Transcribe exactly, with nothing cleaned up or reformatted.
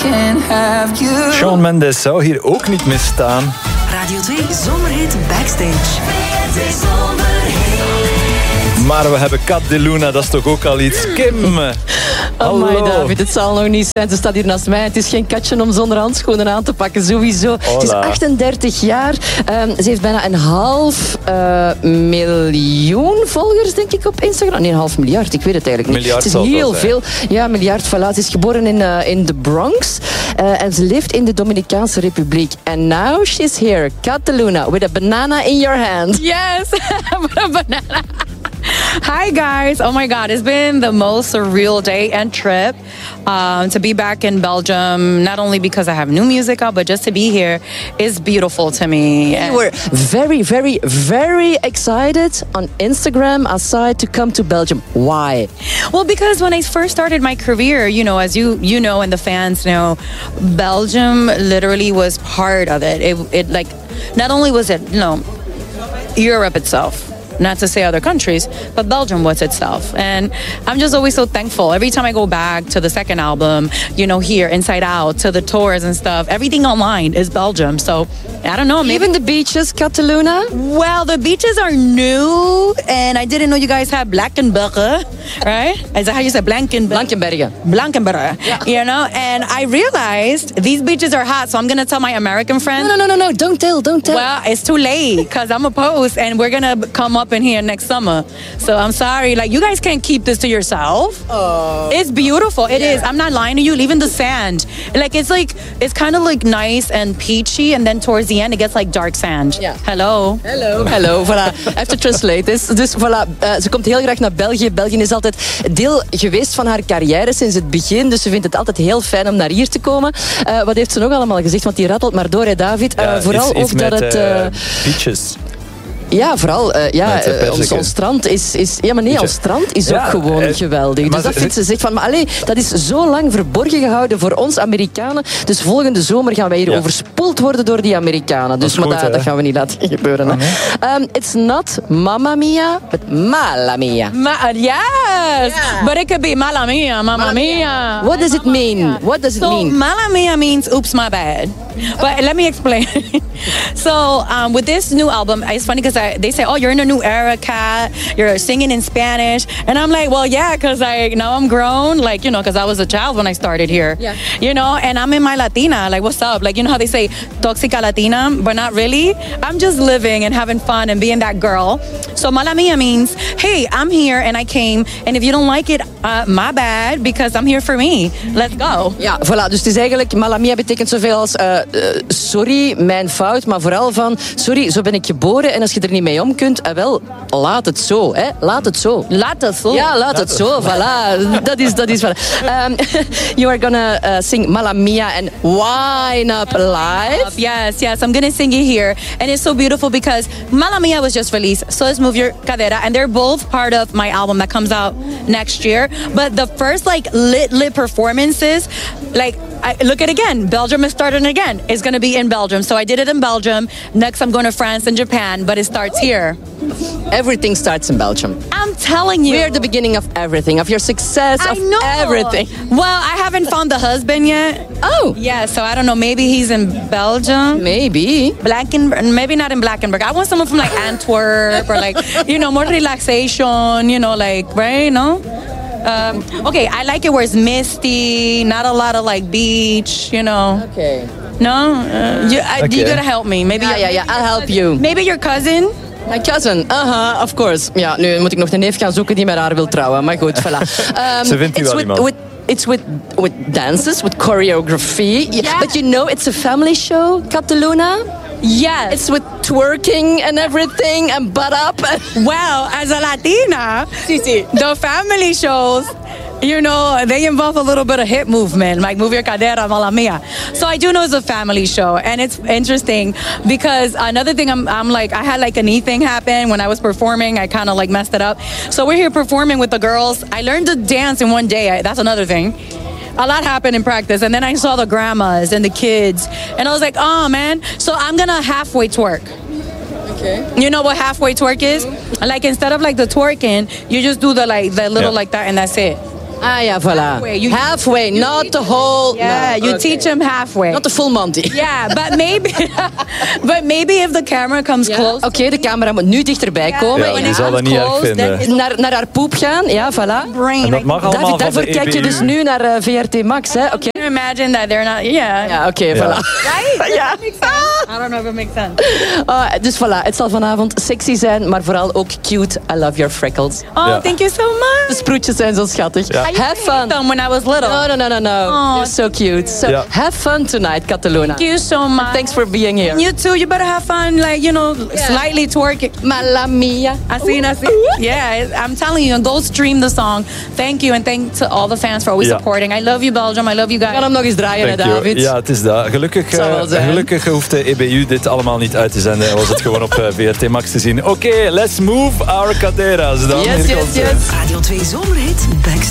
can't have you. Shawn Mendes zou hier ook niet misstaan. Radio twee Zomerhit Backstage. Maar we hebben Cat de Luna, dat is toch ook al iets. Kim, oh my David, het zal nog niet zijn. Ze staat hier naast mij. Het is geen katje om zonder handschoenen aan te pakken, sowieso. Hola. Ze is achtendertig jaar. Um, ze heeft bijna een half uh, miljoen volgers, denk ik, op Instagram. Nee, een half miljard, ik weet het eigenlijk niet. Miljard het is zal heel het veel. Ja, miljard, voilà. Ze is geboren in, uh, in de Bronx. Uh, en ze leeft in de Dominicaanse Republiek. And now she's here, Cat de Luna, with a banana in your hand. Yes, with a banana. Hi guys, oh my god, it's been the most surreal day and trip um, to be back in Belgium, not only because I have new music out, but just to be here is beautiful to me. You were very, very, very excited on Instagram aside to come to Belgium. Why? Well, because when I first started my career, you know, as you you know and the fans know, Belgium literally was part of it. It, it like, not only was it, you know, Europe itself, not to say other countries, but Belgium was itself. And I'm just always so thankful. Every time I go back to the second album, you know, here, Inside Out, to the tours and stuff, everything online is Belgium. So, I don't know. Maybe even the beaches, Cat de Luna? Well, the beaches are new, and I didn't know you guys have Blankenberge, right? Is that how you say Blankenberge? Blankenberge. Blankenberge, yeah. You know? And I realized these beaches are hot, so I'm going to tell my American friends. No, no, no, no, no, don't tell, don't tell. Well, it's too late, because I'm a post, and we're going to come up in here next summer. So I'm sorry, like, you guys can't keep this to yourself. Oh. It's beautiful. It yeah. is. I'm not lying to you. Even the sand, like, it's like, it's kind of like nice and peachy, and then towards the end it gets like dark sand. Yeah. Hello. Hello. Hello. Voilà. I have to translate this. Dus voilà, uh, ze komt heel graag naar België. België is altijd deel geweest van haar carrière sinds het begin. Dus ze vindt het altijd heel fijn om naar hier te komen. Uh, wat heeft ze nog allemaal gezegd? Want die rattelt maar door, hè, David. Uh, ja, vooral iets, iets ook dat met, het... Uh, uh, beaches. Ja, vooral, uh, ja, Met, uh, uh, ons, ons strand is, is... Ja, maar nee, ons strand is ja, ook gewoon uh, geweldig. Dus dat vindt ze zegt van... Maar allee, dat is zo lang verborgen gehouden voor ons Amerikanen. Dus volgende zomer gaan wij hier ja. overspoeld worden door die Amerikanen. Dus dat, maar goed, dat, dat gaan we niet laten gebeuren. Hè. Uh-huh. Um, it's not Mamma Mia, but Mala Mia. Ma- yes! Yeah. But it could be Mala Mia, Mamma Mia. What does it mean? What does it so, mean? Mala Mia means oops, my bad. But let me explain. So um, with this new album, it's funny because they say, oh, you're in a new era, Cat. You're singing in Spanish. And I'm like, well, yeah, because I now I'm grown, like, you know, because I was a child when I started here. Yeah. You know, and I'm in my Latina. Like, what's up? Like, you know how they say Toxica Latina, but not really? I'm just living and having fun and being that girl. So Mala Mia means, hey, I'm here and I came. And if you don't like it, uh, my bad, because I'm here for me. Let's go. Ja, voilà. Dus het is eigenlijk, Mala Mia betekent zoveel als, uh, uh, sorry, mijn fout, maar vooral van, sorry, zo ben ik geboren en als je er niet mee om kunt, uh, wel, laat het zo, hè. Laat het zo. Laat het zo. Ja, laat, laat het zo, voilà. Dat is, dat is voilà. Um, you are gonna uh, sing Mala Mia and Wine Up Live. Yes, yes, I'm gonna sing it here. And it's so beautiful because Mala Mia was just released, so let's move your cadera, and they're both part of my album that comes out next year. But the first, like, lit, lit performances, like, I, look at it again. Belgium is starting again. It's going to be in Belgium. So I did it in Belgium. Next, I'm going to France and Japan, but it starts here. Everything starts in Belgium. I'm telling you. We're the beginning of everything, of your success, I of know. everything. Well, I haven't found the husband yet. Oh. Yeah, so I don't know. Maybe he's in Belgium. Maybe. Blankenberg, maybe not in Blankenberg. I want someone from, like, Antwerp or, like, you know, more relaxation, you know, like, right, no? Um, okay, I like it where it's misty, not a lot of, like, beach, you know. Okay. No? Uh, you, I, okay. you gotta help me. Maybe yeah, yeah, yeah, I'll help you. Maybe your cousin? My cousin, uh-huh, of course. Ja, nu moet ik nog een neef gaan zoeken die met haar wil trouwen. Maar goed, voilà. Um, Ze vindt u wel iemand. With, it's with, with dances, with choreography. Yeah. But you know, it's a family show, Cat de Luna. Yes. It's with twerking and everything and butt up. Well, as a Latina, sí, sí. The family shows, you know, they involve a little bit of hip movement, like Move Your Cadera, Mala Mia. So I do know it's a family show, and it's interesting because another thing I'm, I'm like, I had like a knee thing happen when I was performing. I kind of like messed it up. So we're here performing with the girls. I learned to dance in one day. I, that's another thing. A lot happened in practice, and then I saw the grandmas and the kids, and I was like, oh man. So I'm gonna halfway twerk. Okay. You know what halfway twerk is? Like, instead of like the twerking, you just do the like the little yeah. like that, and that's it. Ah ja, voilà. Halfway. You- Halfway, you not teach- the whole... Yeah, no, you okay. teach them halfway. Not the full Monty. Yeah, but maybe, but maybe if the camera comes Ja. close. Oké, de camera moet nu dichterbij komen. Ja, when die it zal dat comes niet erg close, vinden. then it's Naar, naar haar poep gaan, ja, voilà. brain. En dat I mag allemaal David, van daarvoor de kijk je E B U. dus nu naar uh, V R T Max, hè? Oké. can imagine that they're not. Yeah. Ja, oké, Ja. voilà. Right? Ja. That makes sense. I don't know if it makes sense. Uh, dus voilà, het zal vanavond sexy zijn, maar vooral ook cute. I love your freckles. Oh, Ja. thank you so much. De sproetjes zijn zo schattig. Ja. Have fun. Them when I was little. No, no, no, no, no. Oh, You're so cute. So Ja. have fun tonight, Cataluna. Thank you so much. Thanks for being here. You too. You better have fun. Like you know, slightly twerking. Mamma mia. I see, I see. Yeah, I'm telling you, go stream the song. Thank you, and thank to all the fans for always Ja. supporting. I love you, Belgium. I love you We gaan guys. hem nog eens draaien, hè, Thank you. David. Ja, het is dat. Gelukkig, Zal wel eh, zijn. gelukkig hoeft de E B U dit allemaal niet uit te zenden. En was het gewoon op eh, V R T Max te zien. Oké, okay, let's move our caderas dan. Yes, Hier yes, komt ze. yes. Radio twee Zomerhit Backstage.